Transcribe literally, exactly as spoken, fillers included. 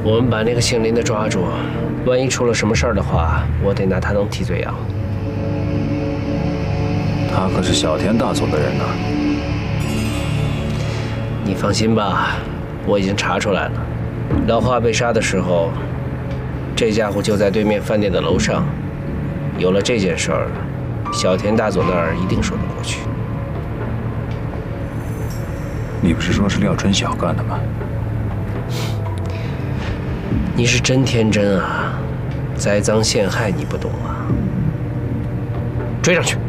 我们把那个姓林的抓住，万一出了什么事儿的话，我得拿他当替罪羊。 他可是小田大佐的人呢。 你放心吧，我已经查出来了。老华被杀的时候，这家伙就在对面饭店的楼上。有了这件事儿，小田大佐那儿一定说得过去。 你不是说是廖春晓干的吗？ 你是真天真啊！栽赃陷害你不懂啊？追上去！